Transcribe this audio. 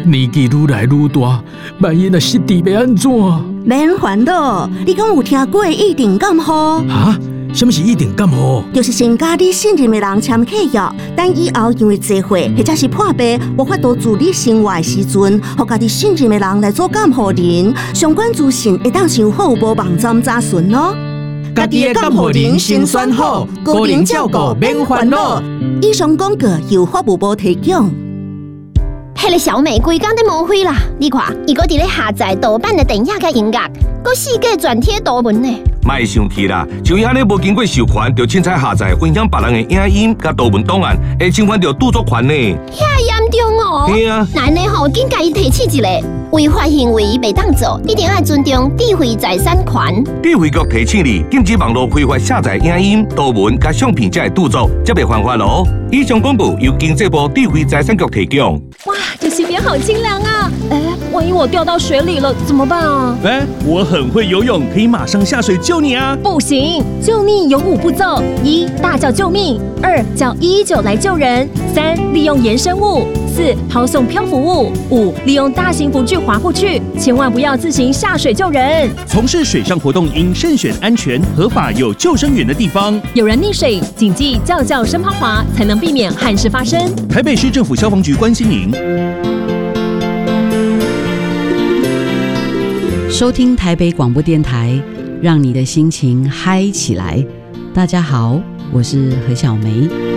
年纪愈来愈大，万一若失智要安怎？ 免烦恼，你敢有听过一定感冒？ 哈？什么是一定感冒？ 就是先甲你信任的人签契约，等以后因为聚会或者是破病，无法度自理生活的时阵，互家己信任的人来做监护人。相关资讯会当上服务网站查询哦。 家己的监护人先选好，个人照顾免烦恼。 以上广告由法务部提供。 迄个小美规工在无灰啦！你看，伊搁伫咧下载盗版的电影甲音乐，搁四界转贴图文呢。 莫生气啦，像伊安尼无经过授权，就凊彩下载分享别人的影音甲图文档案，会侵犯到著作权呢。 遐严重哦！ 嘿啊， 那呢吼，紧甲伊提起一个违法行为袂当做，一定要尊重智慧财产权。 智慧局提醒你，禁止网络非法下载影音、图文甲相片才会著作，才袂犯法咯。以上广播由经济部智慧财产局提供。 哇，这溪边好清凉啊！万一我掉到水里了怎么办啊？ 我很会游泳，可以马上下水救你啊！ 不行，救命有5步骤：1. 大叫救命；2. 叫119来救人；3. 利用延伸物；4. 抛送漂浮物；5. 利用大型浮具滑过去。千万不要自行下水救人。 从事水上活动应慎选安全、合法、有救生员的地方。 有人溺水，谨记叫声抛滑，才能避免憾事发生。 台北市政府消防局关心您。 收听台北广播电台，让你的心情嗨起来。大家好，我是何小梅。